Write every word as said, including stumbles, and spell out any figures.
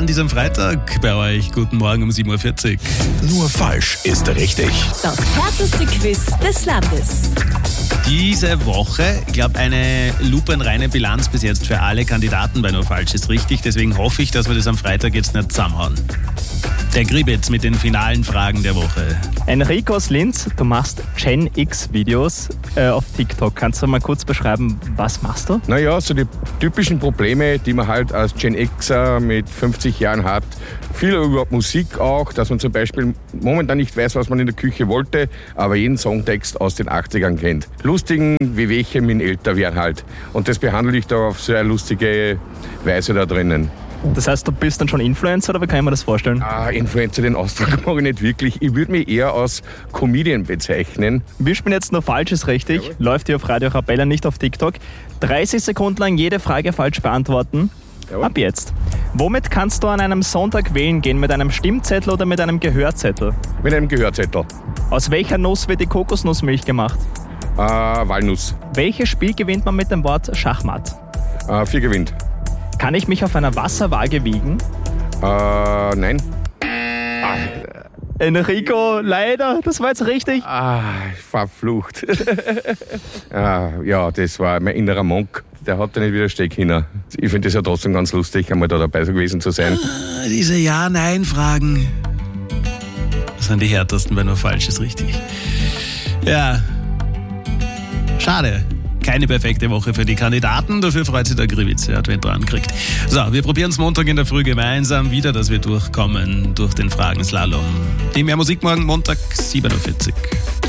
an diesem Freitag bei euch. Guten Morgen um sieben Uhr vierzig. Nur falsch ist richtig. Das härteste Quiz des Landes. Diese Woche, ich glaube, eine lupenreine Bilanz bis jetzt für alle Kandidaten bei Nur falsch ist richtig. Deswegen hoffe ich, dass wir das am Freitag jetzt nicht zusammenhauen. Der Gribitz mit den finalen Fragen der Woche. Enrico aus Linz, du machst Gen X-Videos äh, auf TikTok. Kannst du mal kurz beschreiben, was machst du? Naja, so die typischen Probleme, die man halt als Gen Xer mit fünfzig Jahren hat. Viel über Musik auch, dass man zum Beispiel momentan nicht weiß, was man in der Küche wollte, aber jeden Songtext aus den achtzigern kennt. Lustigen Wehwehchen mit älter werden halt. Und das behandle ich da auf sehr eine lustige Weise da drinnen. Das heißt, du bist dann schon Influencer oder wie kann ich mir das vorstellen? Ah, Influencer, den Ausdruck mag ich nicht wirklich. Ich würde mich eher als Comedian bezeichnen. Wir spielen jetzt Nur falsch ist richtig. Jawohl. Läuft hier auf Radio Arabella, nicht auf TikTok. dreißig Sekunden lang jede Frage falsch beantworten. Jawohl. Ab jetzt. Womit kannst du an einem Sonntag wählen gehen? Mit einem Stimmzettel oder mit einem Gehörzettel? Mit einem Gehörzettel. Aus welcher Nuss wird die Kokosnussmilch gemacht? Äh, Walnuss. Welches Spiel gewinnt man mit dem Wort Schachmatt? Äh, vier gewinnt. Kann ich mich auf einer Wasserwaage wiegen? Äh, nein. Enrico, leider, das war jetzt richtig. Ah, verflucht. ah, ja, das war mein innerer Monk. Der hat da nicht widerstehen können. Ich finde das ja trotzdem ganz lustig, einmal da dabei so gewesen zu sein. Ah, diese Ja-Nein-Fragen. Das sind die härtesten bei Nur falsch ist richtig. Ja, schade. Keine perfekte Woche für die Kandidaten, dafür freut sich der Gribitz, er hat wen dran kriegt. So, wir probieren es Montag in der Früh gemeinsam wieder, dass wir durchkommen durch den Fragenslalom. Die mehr Musik morgen Montag sieben Uhr vierzig.